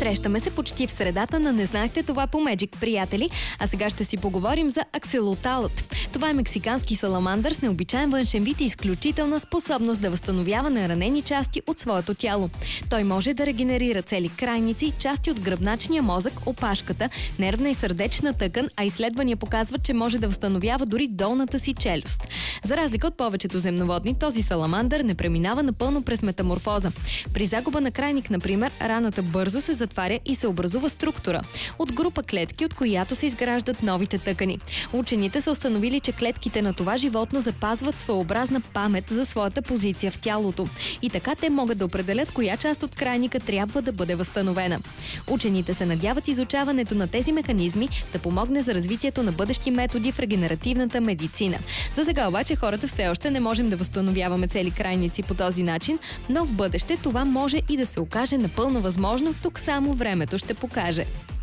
Срещаме се почти в средата на "Не знаехте това" по Magic, приятели. А сега ще си поговорим за акселоталът. Това е мексикански саламандър с необичаен външен вид и изключителна способност да възстановява наранени части от своето тяло. Той може да регенерира цели крайници, части от гръбначния мозък, опашката, нервна и сърдечна тъкан, а изследвания показват, че може да възстановява дори долната си челюст. За разлика от повечето земноводни, този саламандър не преминава напълно през метаморфоза. При загуба на крайник, например, раната бързо се затваря и се образува структура от група клетки, от която се изграждат новите тъкани. Учените са установили, че клетките на това животно запазват своеобразна памет за своята позиция в тялото. И така те могат да определят коя част от крайника трябва да бъде възстановена. Учените се надяват изучаването на тези механизми да помогне за развитието на бъдещи методи в регенеративната медицина. За сега обаче хората все още не можем да възстановяваме цели крайници по този начин, но в бъдеще това може и да се окаже напълно възможно, тук само времето ще покаже.